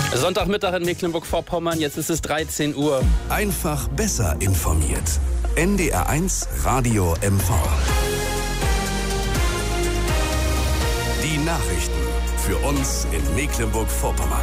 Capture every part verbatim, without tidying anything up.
Sonntagmittag in Mecklenburg-Vorpommern, jetzt ist es dreizehn Uhr. Einfach besser informiert. N D R eins Radio M V. Die Nachrichten für uns in Mecklenburg-Vorpommern.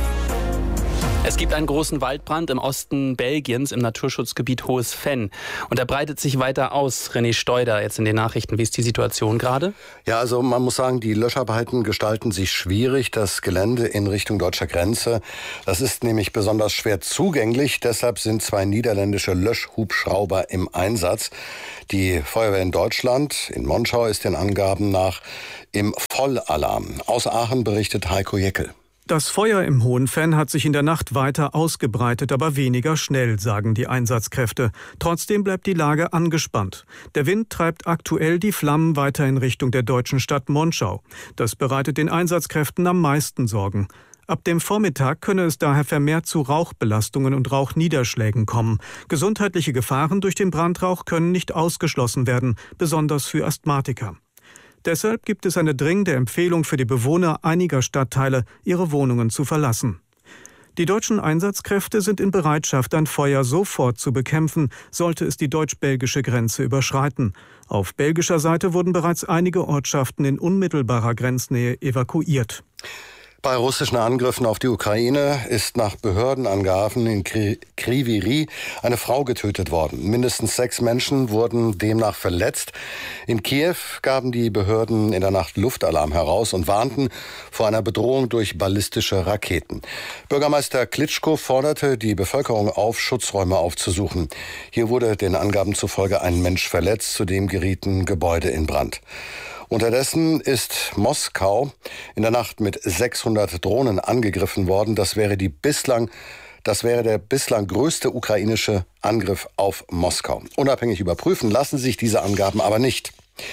Es gibt einen großen Waldbrand im Osten Belgiens im Naturschutzgebiet Hohes Venn. Und er breitet sich weiter aus. René Steuder jetzt in den Nachrichten. Wie ist die Situation gerade? Ja, also man muss sagen, die Löscharbeiten gestalten sich schwierig. Das Gelände in Richtung deutscher Grenze, das ist nämlich besonders schwer zugänglich. Deshalb sind zwei niederländische Löschhubschrauber im Einsatz. Die Feuerwehr in Deutschland, in Monschau, ist den Angaben nach im Vollalarm. Aus Aachen berichtet Heiko Jeckel. Das Feuer im Hohen Venn hat sich in der Nacht weiter ausgebreitet, aber weniger schnell, sagen die Einsatzkräfte. Trotzdem bleibt die Lage angespannt. Der Wind treibt aktuell die Flammen weiter in Richtung der deutschen Stadt Monschau. Das bereitet den Einsatzkräften am meisten Sorgen. Ab dem Vormittag könne es daher vermehrt zu Rauchbelastungen und Rauchniederschlägen kommen. Gesundheitliche Gefahren durch den Brandrauch können nicht ausgeschlossen werden, besonders für Asthmatiker. Deshalb gibt es eine dringende Empfehlung für die Bewohner einiger Stadtteile, ihre Wohnungen zu verlassen. Die deutschen Einsatzkräfte sind in Bereitschaft, ein Feuer sofort zu bekämpfen, sollte es die deutsch-belgische Grenze überschreiten. Auf belgischer Seite wurden bereits einige Ortschaften in unmittelbarer Grenznähe evakuiert. Bei russischen Angriffen auf die Ukraine ist nach Behördenangaben in Kryvyi Rih eine Frau getötet worden. Mindestens sechs Menschen wurden demnach verletzt. In Kiew gaben die Behörden in der Nacht Luftalarm heraus und warnten vor einer Bedrohung durch ballistische Raketen. Bürgermeister Klitschko forderte die Bevölkerung auf, Schutzräume aufzusuchen. Hier wurde den Angaben zufolge ein Mensch verletzt, zudem gerieten Gebäude in Brand. Unterdessen ist Moskau in der Nacht mit sechshundert Drohnen angegriffen worden. Das wäre die bislang, das wäre der bislang größte ukrainische Angriff auf Moskau. Unabhängig überprüfen lassen sich diese Angaben aber nicht.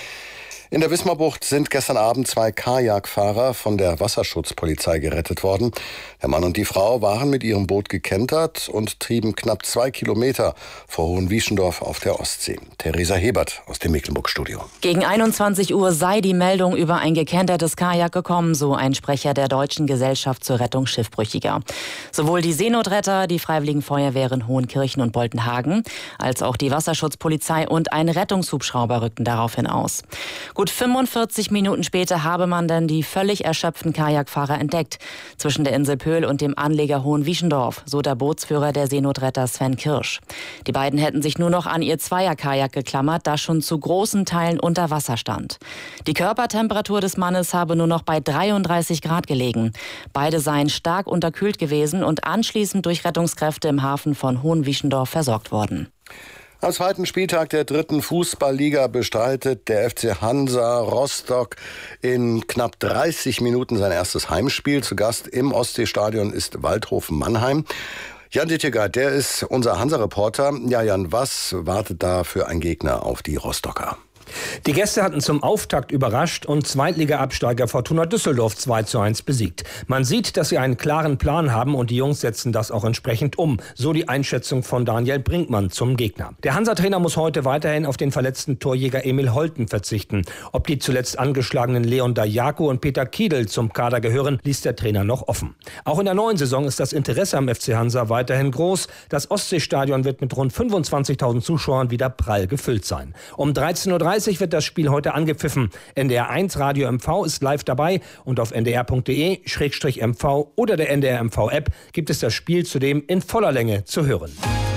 In der Wismarbucht sind gestern Abend zwei Kajakfahrer von der Wasserschutzpolizei gerettet worden. Der Mann und die Frau waren mit ihrem Boot gekentert und trieben knapp zwei Kilometer vor Hohenwieschendorf auf der Ostsee. Theresa Hebert aus dem Mecklenburg-Studio. Gegen einundzwanzig Uhr sei die Meldung über ein gekentertes Kajak gekommen, so ein Sprecher der Deutschen Gesellschaft zur Rettung Schiffbrüchiger. Sowohl die Seenotretter, die Freiwilligen Feuerwehren Hohenkirchen und Boltenhagen, als auch die Wasserschutzpolizei und ein Rettungshubschrauber rückten daraufhin aus. Gut fünfundvierzig Minuten später habe man dann die völlig erschöpften Kajakfahrer entdeckt. Zwischen der Insel Pöhl und dem Anleger Hohenwieschendorf, so der Bootsführer der Seenotretter Sven Kirsch. Die beiden hätten sich nur noch an ihr Zweierkajak geklammert, das schon zu großen Teilen unter Wasser stand. Die Körpertemperatur des Mannes habe nur noch bei dreiunddreißig Grad gelegen. Beide seien stark unterkühlt gewesen und anschließend durch Rettungskräfte im Hafen von Hohenwieschendorf versorgt worden. Am zweiten Spieltag der dritten Fußballliga bestreitet der F C Hansa Rostock in knapp dreißig Minuten sein erstes Heimspiel. Zu Gast im Ostseestadion ist Waldhofen Mannheim. Jan Dittjegard, der ist unser Hansa-Reporter. Ja, Jan, was wartet da für ein Gegner auf die Rostocker? Die Gäste hatten zum Auftakt überrascht und Zweitliga-Absteiger Fortuna Düsseldorf zwei zu eins besiegt. Man sieht, dass sie einen klaren Plan haben und die Jungs setzen das auch entsprechend um. So die Einschätzung von Daniel Brinkmann zum Gegner. Der Hansa-Trainer muss heute weiterhin auf den verletzten Torjäger Emil Holten verzichten. Ob die zuletzt angeschlagenen Leon Dajako und Peter Kiedl zum Kader gehören, ließ der Trainer noch offen. Auch in der neuen Saison ist das Interesse am F C Hansa weiterhin groß. Das Ostseestadion wird mit rund fünfundzwanzigtausend Zuschauern wieder prall gefüllt sein. Um dreizehn Uhr dreißig wird das Spiel heute angepfiffen. N D R eins Radio M V ist live dabei und auf n d r punkt d e slash m v oder der N D R M V App gibt es das Spiel zudem in voller Länge zu hören.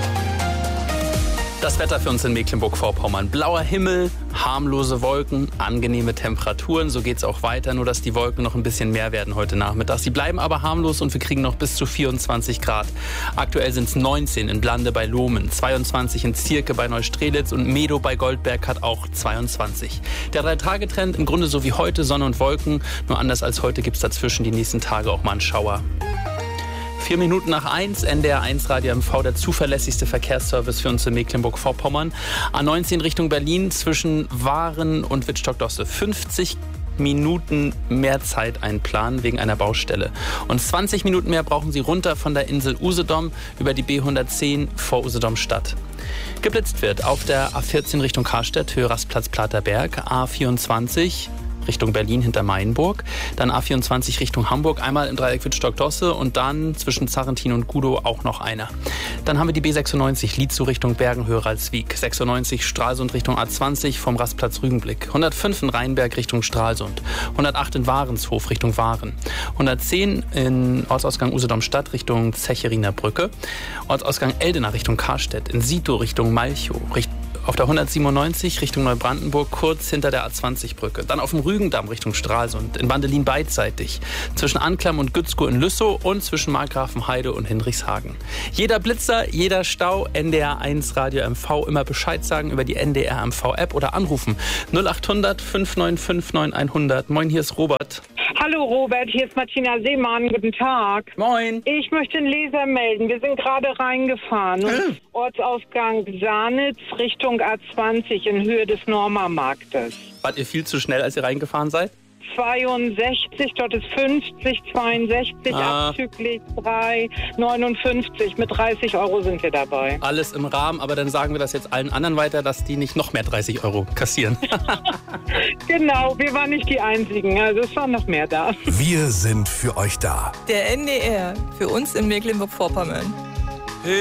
Das Wetter für uns in Mecklenburg-Vorpommern. Blauer Himmel, harmlose Wolken, angenehme Temperaturen. So geht's auch weiter, nur dass die Wolken noch ein bisschen mehr werden heute Nachmittag. Sie bleiben aber harmlos und wir kriegen noch bis zu vierundzwanzig Grad. Aktuell sind es neunzehn in Blande bei Lohmen, zweiundzwanzig in Zierke bei Neustrelitz und Medow bei Goldberg hat auch zweiundzwanzig. Der Drei-Tage-Trend im Grunde so wie heute, Sonne und Wolken. Nur anders als heute gibt's dazwischen die nächsten Tage auch mal einen Schauer. Vier Minuten nach eins, N D R eins Radio M V, der zuverlässigste Verkehrsservice für uns in Mecklenburg-Vorpommern. A neunzehn Richtung Berlin zwischen Waren und Wittstock-Dosse. fünfzig Minuten mehr Zeit einplanen wegen einer Baustelle. Und zwanzig Minuten mehr brauchen Sie runter von der Insel Usedom über die B hundertzehn vor Usedom Stadt. Geblitzt wird auf der A vierzehn Richtung Karstedt, Höhe Rastplatz Platerberg, A vierundzwanzig Richtung Berlin hinter Mainburg. Dann A vierundzwanzig Richtung Hamburg, einmal im Dreieck Wittstock-Dosse und dann zwischen Zarrentin und Gudow auch noch einer. Dann haben wir die B sechsundneunzig Lietzow Richtung Bergen-Höheralswiek, sechsundneunzig Stralsund Richtung A zwanzig vom Rastplatz Rügenblick, hundertfünf in Rheinberg Richtung Stralsund, hundertacht in Warenshof Richtung Waren, hundertzehn in Ortsausgang Usedom-Stadt Richtung Zecheriner Brücke, Ortsausgang Eldena Richtung Karstedt, in Sito Richtung Malchow, Richtung auf der hundertsiebenundneunzig Richtung Neubrandenburg, kurz hinter der A zwanzig Brücke. Dann auf dem Rügendamm Richtung Stralsund, in Bandelin beidseitig, zwischen Anklam und Gützkow in Lüssow und zwischen Markgrafenheide und Hinrichshagen. Jeder Blitzer, jeder Stau, N D R eins Radio M V, immer Bescheid sagen über die N D R M V App oder anrufen null acht hundert fünf neun fünf neun hundert. Moin, hier ist Robert. Hallo Robert, hier ist Martina Seemann. Guten Tag. Moin. Ich möchte einen Leser melden. Wir sind gerade reingefahren. Äh. Ortsausgang Sanitz Richtung A zwanzig in Höhe des Norma-Marktes. Wart ihr viel zu schnell, als ihr reingefahren seid? zweiundsechzig, dort ist fünfzig, zweiundsechzig, Ah. abzüglich drei, neunundfünfzig. Mit dreißig Euro sind wir dabei. Alles im Rahmen, aber dann sagen wir das jetzt allen anderen weiter, dass die nicht noch mehr dreißig Euro kassieren. Genau, wir waren nicht die Einzigen. Also es waren noch mehr da. Wir sind für euch da. Der N D R, für uns in Mecklenburg-Vorpommern.